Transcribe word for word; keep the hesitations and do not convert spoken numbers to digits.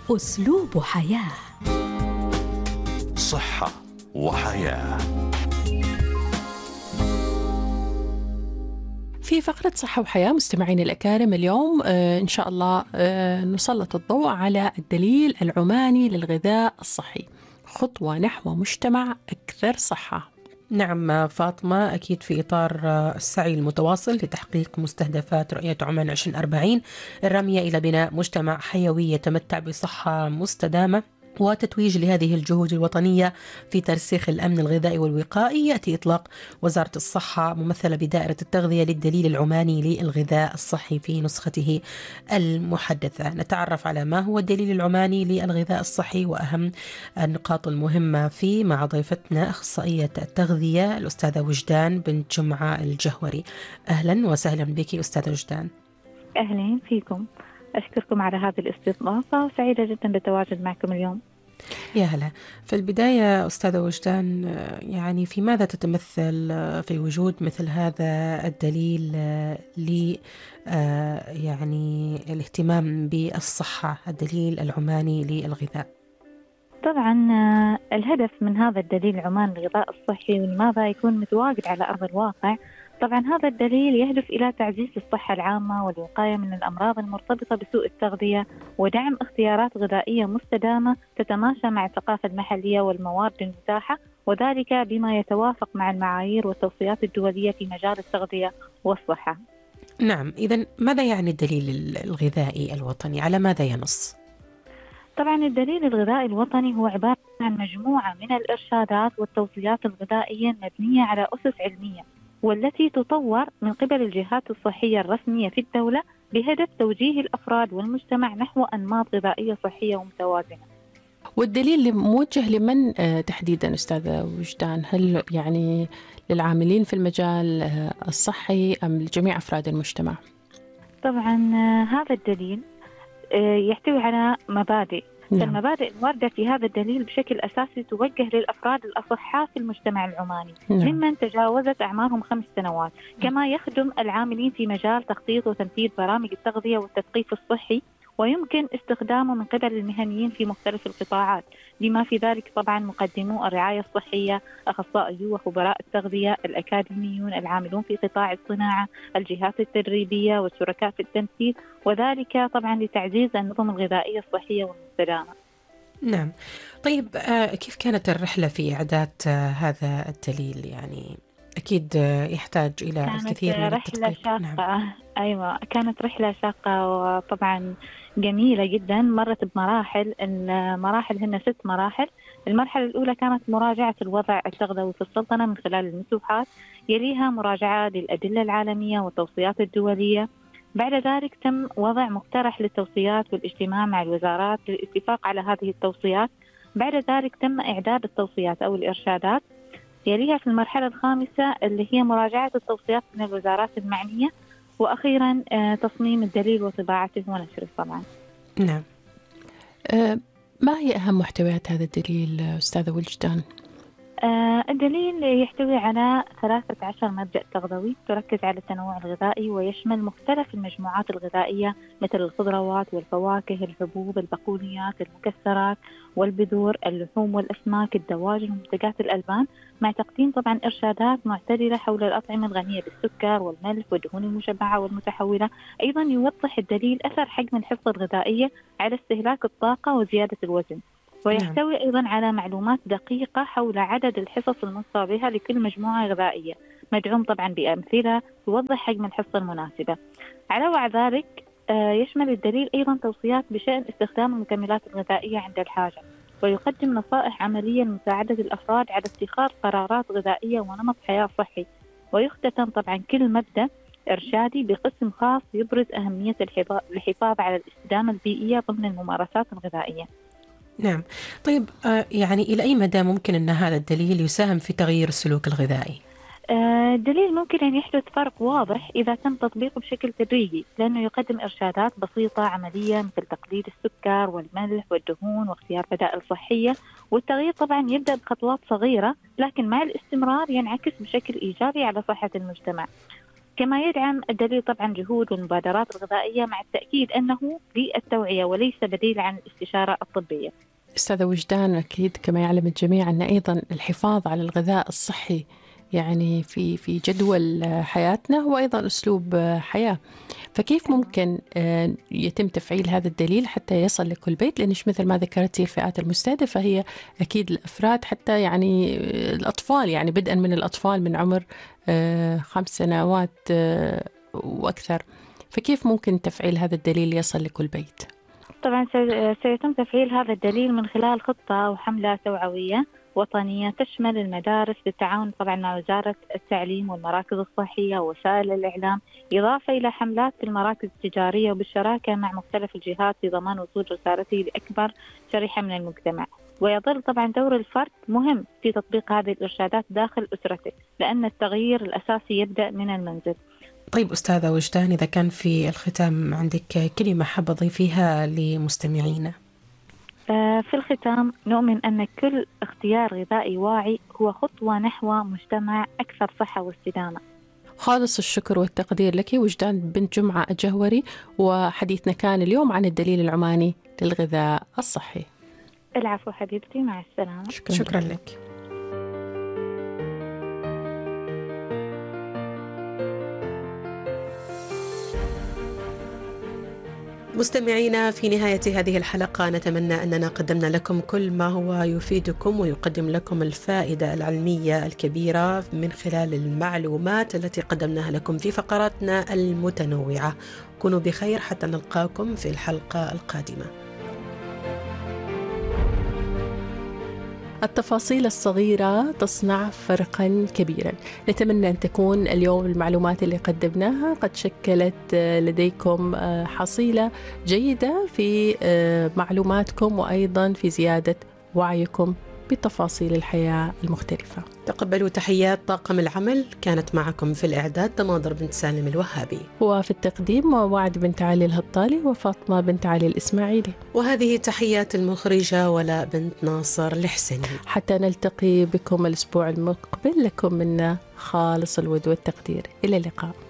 أسلوب حياة. صحة وحياة. في فقرة صحة وحياة مستمعين الأكارم اليوم آه إن شاء الله آه نسلط الضوء على الدليل العماني للغذاء الصحي، خطوة نحو مجتمع أكثر صحة. نعم فاطمة، أكيد في إطار السعي المتواصل لتحقيق مستهدفات رؤية عمان عشرين أربعين الرامية إلى بناء مجتمع حيوي يتمتع بصحة مستدامة وتتويج لهذه الجهود الوطنية في ترسيخ الأمن الغذائي والوقائي، يأتي إطلاق وزارة الصحة ممثلة بدائرة التغذية للدليل العماني للغذاء الصحي في نسخته المحدثة. نتعرف على ما هو الدليل العماني للغذاء الصحي وأهم النقاط المهمة فيه مع ضيفتنا أخصائية التغذية الأستاذة وجدان بنت جمعة الجهوري. أهلا وسهلا بك أستاذة وجدان. أهلا فيكم، أشكركم على هذه الاستضافة وسعيدة جدا بالتواجد معكم اليوم. يا هلا. في البداية أستاذة وجدان، يعني في ماذا تتمثل في وجود مثل هذا الدليل ل يعني الاهتمام بالصحة، الدليل العماني للغذاء؟ طبعا الهدف من هذا الدليل العماني للغذاء الصحي ولماذا يكون متواجد على أرض الواقع، طبعا هذا الدليل يهدف إلى تعزيز الصحة العامة والوقاية من الأمراض المرتبطة بسوء التغذية ودعم اختيارات غذائية مستدامة تتماشى مع الثقافة المحلية والموارد المتاحة، وذلك بما يتوافق مع المعايير والتوصيات الدولية في مجال التغذية والصحة. نعم، إذن ماذا يعني الدليل الغذائي الوطني؟ على ماذا ينص؟ طبعا الدليل الغذائي الوطني هو عبارة عن مجموعة من الإرشادات والتوصيات الغذائية المبنية على أسس علمية، والتي تطور من قبل الجهات الصحية الرسمية في الدولة بهدف توجيه الأفراد والمجتمع نحو أنماط غذائية صحية ومتوازنة. والدليل موجه لمن تحديدا أستاذة وجدان؟ هل يعني للعاملين في المجال الصحي أم لجميع أفراد المجتمع؟ طبعا هذا الدليل يحتوي على مبادئ. نعم. المبادئ الواردة في هذا الدليل بشكل أساسي توجه للأفراد الأصحاء في المجتمع العماني. نعم. ممن تجاوزت أعمارهم خمس سنوات، كما يخدم العاملين في مجال تخطيط وتنفيذ برامج التغذية والتثقيف الصحي، ويمكن استخدامه من قبل المهنيين في مختلف القطاعات، بما في ذلك طبعا مقدمو الرعاية الصحية، أخصائيو وخبراء التغذية، الأكاديميون، العاملون في قطاع الصناعة، الجهات التدريبية والشركاء في التنفيذ، وذلك طبعا لتعزيز النظم الغذائية الصحية والمستدامة. نعم. طيب كيف كانت الرحلة في إعداد هذا الدليل؟ يعني أكيد يحتاج إلى الكثير من التدقيق. شاقة. نعم. أيوة، كانت رحلة شاقة وطبعا جميلة جدا، مرت بمراحل. المراحل هن ست مراحل. المرحلة الأولى كانت مراجعة الوضع التغذوي في السلطنة من خلال المسوحات، يليها مراجعة للأدلة العالمية والتوصيات الدولية. بعد ذلك تم وضع مقترح للتوصيات والاجتماع مع الوزارات للاتفاق على هذه التوصيات. بعد ذلك تم إعداد التوصيات أو الإرشادات. يليها في المرحلة الخامسة اللي هي مراجعة التوصيات من الوزارات المعنية، وأخيرا تصميم الدليل وطباعته ونشره طبعا. نعم. أه ما هي أهم محتويات هذا الدليل أستاذة وجدان؟ آه الدليل يحتوي على ثلاثة عشر مبدأ تغذوي تركز على التنوع الغذائي، ويشمل مختلف المجموعات الغذائية مثل الخضروات والفواكه، الحبوب، البقوليات، المكسرات والبذور، اللحوم والأسماك، الدواجن ومنتجات الألبان، مع تقديم طبعا إرشادات معتدلة حول الأطعمة الغنية بالسكر والملح والدهون المشبعة والمتحولة. أيضا يوضح الدليل أثر حجم الحصة الغذائية على استهلاك الطاقة وزيادة الوزن، ويحتوي أيضا على معلومات دقيقة حول عدد الحصص الموصى بها لكل مجموعة غذائية، مدعوم طبعا بأمثلة توضح حجم الحصة المناسبة. علاوة على ذلك يشمل الدليل أيضا توصيات بشأن استخدام المكملات الغذائية عند الحاجة، ويقدم نصائح عملية لمساعدة الأفراد على اتخاذ قرارات غذائية ونمط حياة صحي. ويختتم طبعا كل مبدأ إرشادي بقسم خاص يبرز أهمية الحفاظ على الاستدامة البيئية ضمن الممارسات الغذائية. نعم. طيب يعني إلى أي مدى ممكن أن هذا الدليل يساهم في تغيير السلوك الغذائي؟ الدليل ممكن أن يحدث فرق واضح إذا تم تطبيقه بشكل تدريجي، لأنه يقدم إرشادات بسيطة عملية مثل تقليل السكر والملح والدهون واختيار بدائل صحية. والتغيير طبعا يبدأ بخطوات صغيرة، لكن مع الاستمرار ينعكس بشكل إيجابي على صحة المجتمع. كما يدعم الدليل طبعا جهود والمبادرات الغذائية مع التأكيد أنه للتوعية وليس بديل عن الاستشارة الطبية. أستاذة وجدان، أكيد كما يعلم الجميع أن أيضا الحفاظ على الغذاء الصحي يعني في في جدول حياتنا هو أيضا أسلوب حياة، فكيف ممكن يتم تفعيل هذا الدليل حتى يصل لكل بيت؟ لأنش مثل ما ذكرتي الفئات المستهدفة هي أكيد الأفراد، حتى يعني الأطفال، يعني بدءا من الأطفال من عمر خمس سنوات وأكثر، فكيف ممكن تفعيل هذا الدليل يصل لكل بيت؟ طبعا سيتم تفعيل هذا الدليل من خلال خطة وحملة توعوية وطنية تشمل المدارس بالتعاون طبعا مع وزارة التعليم والمراكز الصحية ووسائل الإعلام، إضافة إلى حملات في المراكز التجارية وبالشراكة مع مختلف الجهات في ضمان وصول رسالته لأكبر شريحة من المجتمع. ويظل طبعا دور الفرد مهم في تطبيق هذه الإرشادات داخل أسرته، لأن التغيير الأساسي يبدأ من المنزل. طيب أستاذة وجدان، إذا كان في الختام عندك كلمة حابة تضيفيها لمستمعينا؟ في الختام نؤمن أن كل اختيار غذائي واعي هو خطوة نحو مجتمع أكثر صحة واستدامة. خالص الشكر والتقدير لك وجدان بنت جمعة الجهوري، وحديثنا كان اليوم عن الدليل العماني للغذاء الصحي. العفو حبيبتي، مع السلامة. شكرا, شكرا لك. مستمعينا، في نهاية هذه الحلقة نتمنى أننا قدمنا لكم كل ما هو يفيدكم ويقدم لكم الفائدة العلمية الكبيرة من خلال المعلومات التي قدمناها لكم في فقراتنا المتنوعة. كونوا بخير حتى نلقاكم في الحلقة القادمة. التفاصيل الصغيرة تصنع فرقا كبيرا. نتمنى أن تكون اليوم المعلومات اللي قدمناها قد شكلت لديكم حصيلة جيدة في معلوماتكم، وأيضا في زيادة وعيكم بتفاصيل الحياة المختلفة. تقبلوا تحيات طاقم العمل. كانت معكم في الإعداد تماضر بنت سالم الوهابي، وفي التقديم وعد بنت علي الهطالي وفاطمة بنت علي الإسماعيلي، وهذه تحيات المخرجة ولا بنت ناصر الحسيني. حتى نلتقي بكم الأسبوع المقبل، لكم منا خالص الود والتقدير. إلى اللقاء.